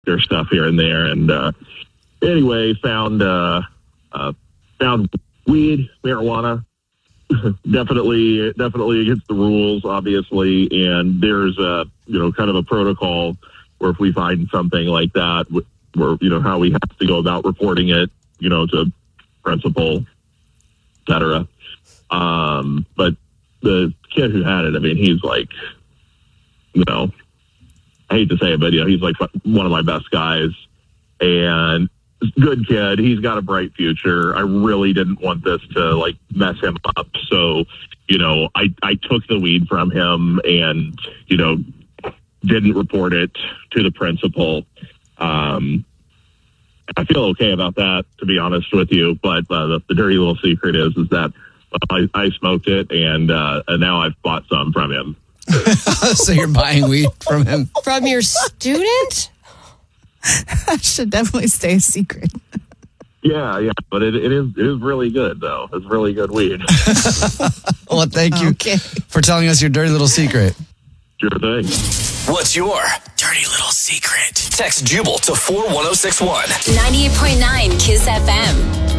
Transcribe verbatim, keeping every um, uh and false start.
their stuff here and there. And uh, anyway, found uh, uh, found weed, marijuana. definitely, definitely against the rules, obviously. And there's a, you know, kind of a protocol where if we find something like that, where, you know, how we have to go about reporting it, you know, to principal, et cetera. Um, but the kid who had it, I mean, he's like, you know, I hate to say it, but, you know, he's like one of my best guys. And good kid. He's got a bright future. I really didn't want this to like mess him up. So, you know, I, I took the weed from him and, you know, didn't report it to the principal. Um, I feel okay about that, to be honest with you. But uh, the, the dirty little secret is, is that I, I smoked it and, uh, and now I've bought some from him. So you're buying weed from him? From your student? That should definitely stay a secret. Yeah, yeah, but it, it is it is really good, though. It's really good weed. Well, thank you Okay. for telling us your dirty little secret. Sure thing. What's your dirty little secret? Text Jubal to four one zero six one. ninety-eight point nine Kiss F M.